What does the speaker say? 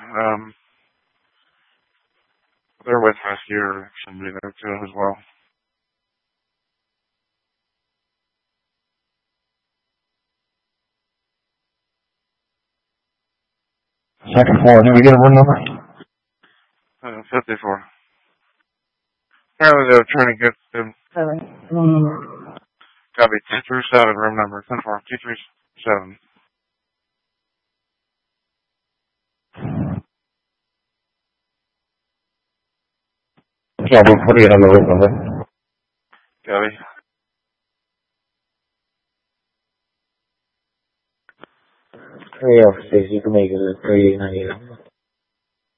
they're with rescue or somebody there too as well. Second floor. Did we get a room number? 54. Apparently they were trying to get them. Room number. Copy 237, room number 10-4, 237. Yeah, we're putting it on the room number. Copy. Yeah, you can make it at 3898.